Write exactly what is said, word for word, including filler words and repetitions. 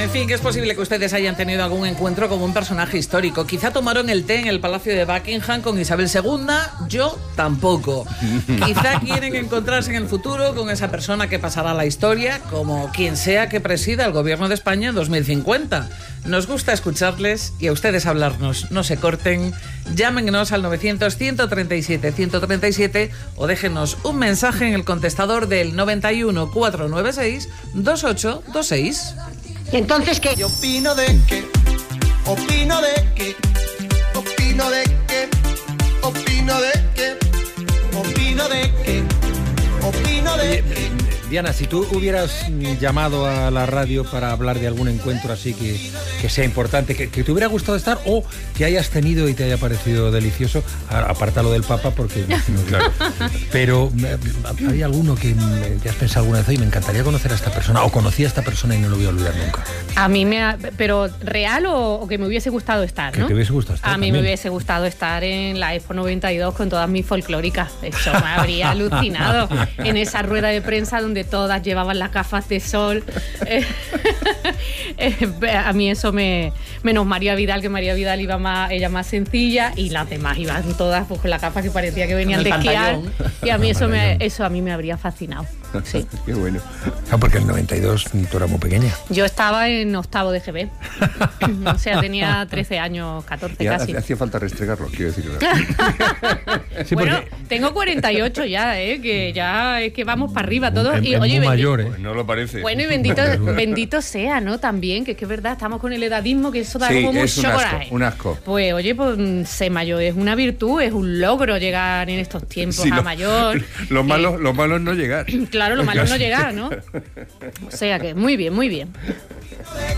En fin, que es posible que ustedes hayan tenido algún encuentro con un personaje histórico. Quizá tomaron el té en el Palacio de Buckingham con Isabel segunda, yo tampoco. Quizá quieren encontrarse en el futuro con esa persona que pasará a la historia como quien sea que presida el gobierno de España en dos mil cincuenta. Nos gusta escucharles y a ustedes hablarnos. No se corten, llámenos al novecientos, ciento treinta y siete, ciento treinta y siete o déjenos un mensaje en el contestador del noventa y uno, cuatrocientos noventa y seis, veintiocho veintiséis. ¿Y entonces qué? Yo opino de que, opino de que, opino de que, opino de que, opino de que, opino de que. Diana, si tú hubieras llamado a la radio para hablar de algún encuentro así que, que sea importante, que, que te hubiera gustado estar o que hayas tenido y te haya parecido delicioso, apártalo del Papa porque... Claro. Pero ¿hay alguno que te has pensado alguna vez y me encantaría conocer a esta persona o conocí a esta persona y no lo voy a olvidar nunca? A mí me ha, pero real o, o que me hubiese gustado estar, ¿no? Que te hubiese gustado estar. A mí también. me hubiese gustado estar en la Expo noventa y dos con todas mis folclóricas. Eso me habría alucinado. En esa rueda de prensa donde todas llevaban las gafas de sol. Eh, eh, a mí eso me... Menos María Vidal, que María Vidal iba más, ella más sencilla, y las demás iban todas pues, con las gafas que parecía que venían de esquiar. Y a mí eso, me, eso a mí me habría fascinado. Sí. Qué bueno. No, porque en el noventa y dos tú eras muy pequeña. Yo estaba en octavo de G B. O sea, tenía trece años, catorce y casi. Hacía falta restregarlo, quiero decir. Sí, bueno, porque... tengo cuarenta y ocho ya, ¿eh? Que ya es que vamos para arriba todos. En, y, en oye, muy bendi- mayor, ¿eh? Pues no lo parece. Bueno, y bendito, bendito sea, ¿no? También, que es que es verdad, estamos con el edadismo, que eso da Sí, como es mucho un asco, coraje. un asco. Pues, oye, pues ser mayor es una virtud, es un logro llegar en estos tiempos Sí, a lo, mayor. Lo Eh, malo, lo malo es no llegar. Claro, lo malo es no llegar, ¿no? O sea que, muy bien, muy bien.